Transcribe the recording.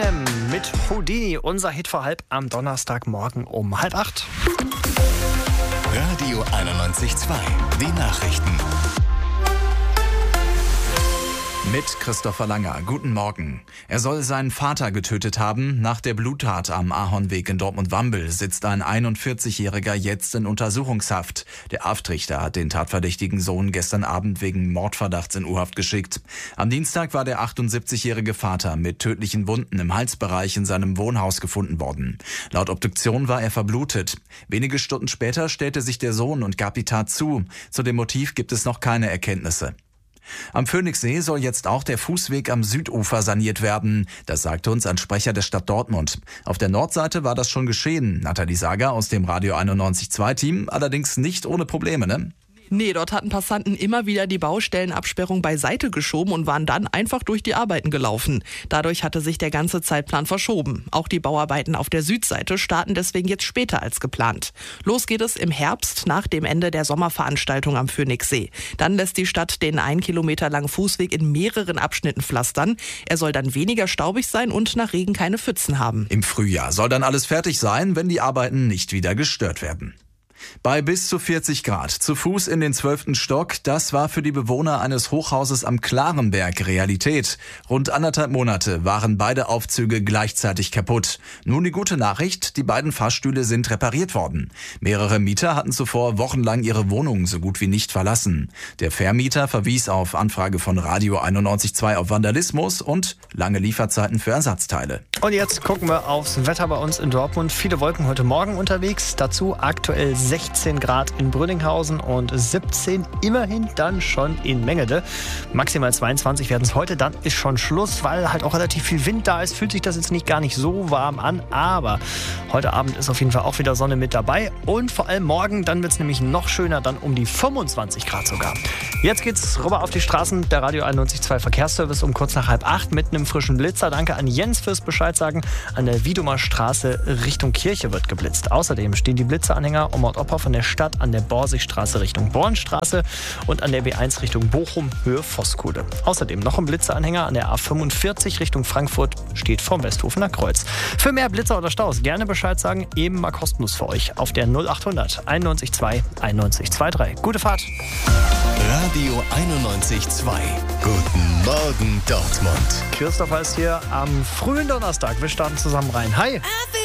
Eminem mit Houdini, unser Hit vor halb am Donnerstagmorgen um 7:30. Radio 91.2, die Nachrichten. Mit Christopher Langer. Guten Morgen. Er soll seinen Vater getötet haben. Nach der Bluttat am Ahornweg in Dortmund-Wambel sitzt ein 41-Jähriger jetzt in Untersuchungshaft. Der Haftrichter hat den tatverdächtigen Sohn gestern Abend wegen Mordverdachts in U-Haft geschickt. Am Dienstag war der 78-jährige Vater mit tödlichen Wunden im Halsbereich in seinem Wohnhaus gefunden worden. Laut Obduktion war er verblutet. Wenige Stunden später stellte sich der Sohn und gab die Tat zu. Zu dem Motiv gibt es noch keine Erkenntnisse. Am Phoenixsee soll jetzt auch der Fußweg am Südufer saniert werden. Das sagte uns ein Sprecher der Stadt Dortmund. Auf der Nordseite war das schon geschehen. Nathalie Sager aus dem Radio 91.2 Team, allerdings nicht ohne Probleme, ne? Nee, dort hatten Passanten immer wieder die Baustellenabsperrung beiseite geschoben und waren dann einfach durch die Arbeiten gelaufen. Dadurch hatte sich der ganze Zeitplan verschoben. Auch die Bauarbeiten auf der Südseite starten deswegen jetzt später als geplant. Los geht es im Herbst nach dem Ende der Sommerveranstaltung am Phoenixsee. Dann lässt die Stadt den 1 Kilometer langen Fußweg in mehreren Abschnitten pflastern. Er soll dann weniger staubig sein und nach Regen keine Pfützen haben. Im Frühjahr soll dann alles fertig sein, wenn die Arbeiten nicht wieder gestört werden. Bei bis zu 40 Grad zu Fuß in den 12. Stock, das war für die Bewohner eines Hochhauses am Klarenberg Realität. Rund 1,5 Monate waren beide Aufzüge gleichzeitig kaputt. Nun die gute Nachricht, die beiden Fahrstühle sind repariert worden. Mehrere Mieter hatten zuvor wochenlang ihre Wohnungen so gut wie nicht verlassen. Der Vermieter verwies auf Anfrage von Radio 91.2 auf Vandalismus und lange Lieferzeiten für Ersatzteile. Und jetzt gucken wir aufs Wetter bei uns in Dortmund. Viele Wolken heute Morgen unterwegs. Dazu aktuell 16 Grad in Brünninghausen und 17 immerhin dann schon in Mengede. Maximal 22 werden es heute. Dann ist schon Schluss, weil halt auch relativ viel Wind da ist. Fühlt sich das jetzt nicht gar nicht so warm an. Aber heute Abend ist auf jeden Fall auch wieder Sonne mit dabei. Und vor allem morgen, dann wird es nämlich noch schöner, dann um die 25 Grad sogar. Jetzt geht's rüber auf die Straßen. Der Radio 91.2 Verkehrsservice um kurz nach 7:30 mit einem frischen Blitzer. Danke an Jens fürs Bescheid sagen. An der Wiedumer Straße Richtung Kirche wird geblitzt. Außerdem stehen die Blitzeranhänger um Ort Oppau von der Stadt an der Borsigstraße Richtung Bornstraße und an der B1 Richtung Bochum Höhe Voskuhle. Außerdem noch ein Blitzeranhänger an der A45 Richtung Frankfurt steht vom Westhofener Kreuz. Für mehr Blitzer oder Staus gerne Bescheid sagen, eben mal kostenlos für euch auf der 0800 91.2 91.23. Gute Fahrt! Radio 91.2. Guten Morgen Dortmund. Christopher ist hier am frühen Donnerstag. Wir starten zusammen rein. Hi!